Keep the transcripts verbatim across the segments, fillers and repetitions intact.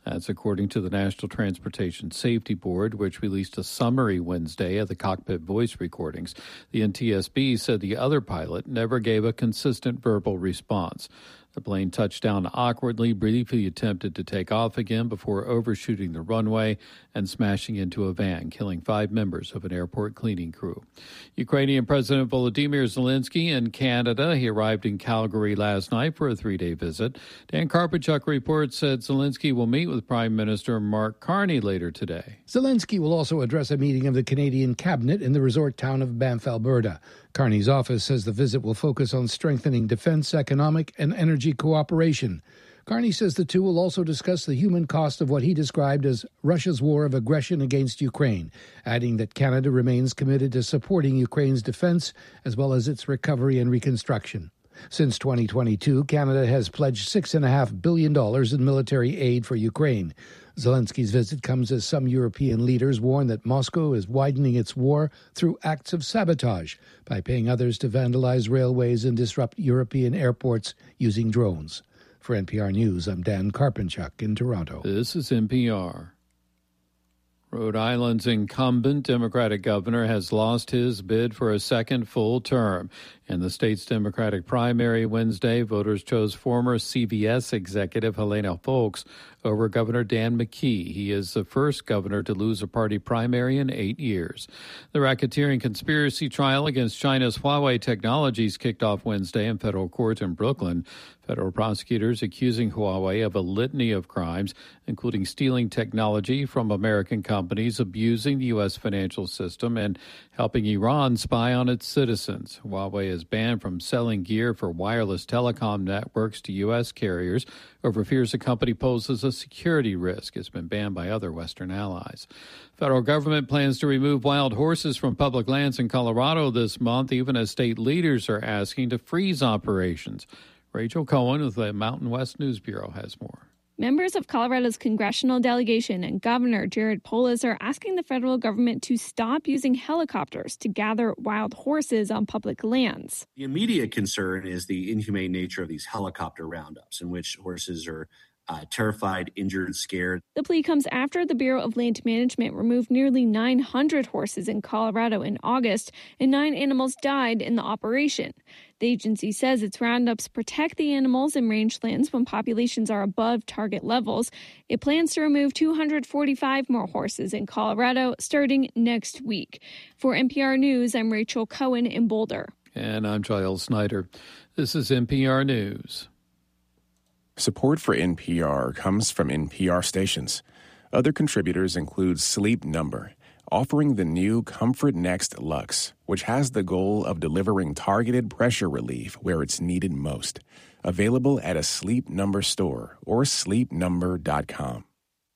That's according to the National Transportation Safety Board, which released a summary Wednesday of the cockpit voice recordings. The N T S B said the other pilot never gave a consistent verbal response. The plane touched down awkwardly, briefly attempted to take off again before overshooting the runway and smashing into a van, killing five members of an airport cleaning crew. Ukrainian President Volodymyr Zelensky in Canada. He arrived in Calgary last night for a three-day visit. Dan Karpenchuk reports said Zelensky will meet with Prime Minister Mark Carney later today. Zelensky will also address a meeting of the Canadian cabinet in the resort town of Banff, Alberta. Carney's office says the visit will focus on strengthening defense, economic, and energy cooperation. Carney says the two will also discuss the human cost of what he described as Russia's war of aggression against Ukraine, adding that Canada remains committed to supporting Ukraine's defense as well as its recovery and reconstruction. Since twenty twenty-two, Canada has pledged six point five billion dollars in military aid for Ukraine. Zelensky's visit comes as some European leaders warn that Moscow is widening its war through acts of sabotage by paying others to vandalize railways and disrupt European airports using drones. For N P R News, I'm Dan Karpenchuk in Toronto. This is N P R. Rhode Island's incumbent Democratic governor has lost his bid for a second full term. In the state's Democratic primary Wednesday, voters chose former C V S executive Helena Foulkes over Governor Dan McKee. He is the first governor to lose a party primary in eight years. The racketeering conspiracy trial against China's Huawei Technologies kicked off Wednesday in federal court in Brooklyn. Federal prosecutors accusing Huawei of a litany of crimes, including stealing technology from American companies, abusing the U S financial system, and helping Iran spy on its citizens. Huawei is banned from selling gear for wireless telecom networks to U S carriers over fears the company poses a security risk. It's been banned by other Western allies. Federal government plans to remove wild horses from public lands in Colorado this month, even as state leaders are asking to freeze operations. Rachel Cohen with the Mountain West News Bureau has more. Members of Colorado's congressional delegation and Governor Jared Polis are asking the federal government to stop using helicopters to gather wild horses on public lands. The immediate concern is the inhumane nature of these helicopter roundups in which horses are Uh, terrified, injured, scared. The plea comes after the Bureau of Land Management removed nearly nine hundred horses in Colorado in August, and nine animals died in the operation. The agency says its roundups protect the animals in rangelands when populations are above target levels. It plans to remove two hundred forty-five more horses in Colorado starting next week. For N P R News, I'm Rachel Cohen in Boulder. And I'm Giles Snyder. This is N P R News. Support for N P R comes from N P R stations. Other contributors include Sleep Number, offering the new Comfort Next Luxe, which has the goal of delivering targeted pressure relief where it's needed most. Available at a Sleep Number store or sleep number dot com.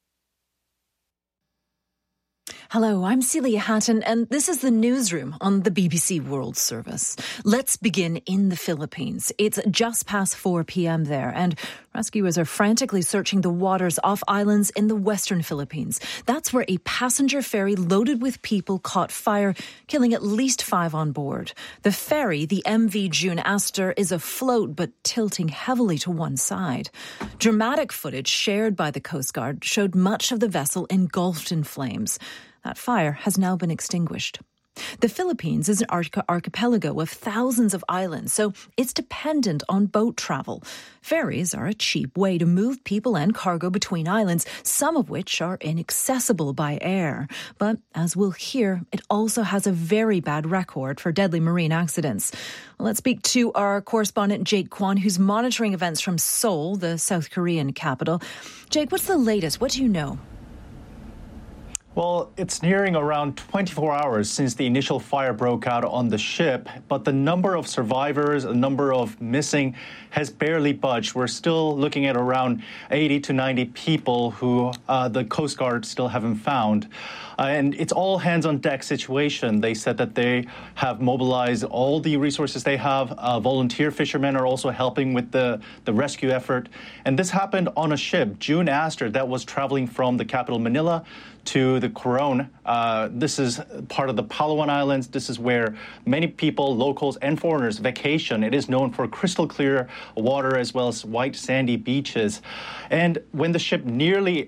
Hello, I'm Celia Hatton, and this is the Newsroom on the B B C World Service. Let's begin in the Philippines. It's just past four p.m. there, and rescuers are frantically searching the waters off islands in the western Philippines. That's where a passenger ferry loaded with people caught fire, killing at least five on board. The ferry, the M V June Astor, is afloat but tilting heavily to one side. Dramatic footage shared by the Coast Guard showed much of the vessel engulfed in flames. That fire has now been extinguished. The Philippines is an arch- archipelago of thousands of islands, so it's dependent on boat travel. Ferries are a cheap way to move people and cargo between islands, some of which are inaccessible by air. But as we'll hear, it also has a very bad record for deadly marine accidents. Well, let's speak to our correspondent Jake Kwan, who's monitoring events from Seoul, the South Korean capital. Jake, what's the latest? What do you know? Well, it's nearing around twenty-four hours since the initial fire broke out on the ship, but the number of survivors, the number of missing has barely budged. We're still looking at around eighty to ninety people who uh, the Coast Guard still haven't found. Uh, and it's all hands on deck situation. They said that they have mobilized all the resources they have. Uh, volunteer fishermen are also helping with the, the rescue effort. And this happened on a ship, June Astor, that was traveling from the capital Manila to the Coron. Uh, this is part of the Palawan Islands. This is where many people, locals and foreigners, vacation. It is known for crystal clear water as well as white sandy beaches. And when the ship nearly